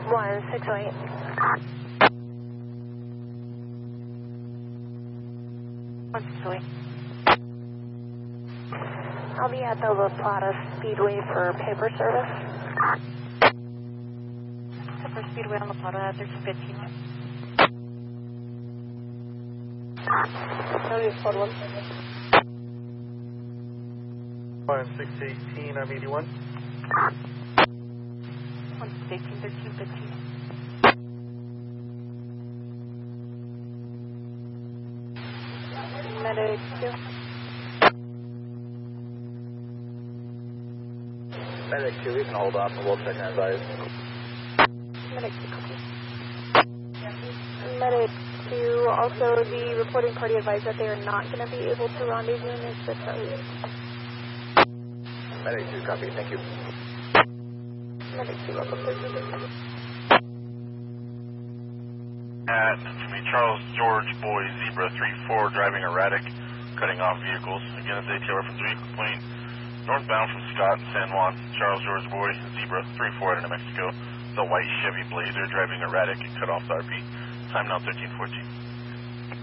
1608. I'll be at the La Plata Speedway for paper service. Paper Speedway on La Plata, 1315. That'll be code 1. 618, I'm 81. 1618, 1315. Medic 2. Medic 2, we can hold off and we'll check and advise. Medic 2, copy. Medic 2, also the reporting party advised that they are not going to be able to rendezvous next to Charlie. Medic 2, copy, thank you. Medic 2, level 13. To me, Charles George Boy Zebra 34 driving erratic, cutting off vehicles. Again, it's ATO reference vehicle plane northbound from Scott and San Juan. Charles George Boy Zebra 34 out of New Mexico. The white Chevy Blazer driving erratic, cut off the RP. Time now 1314.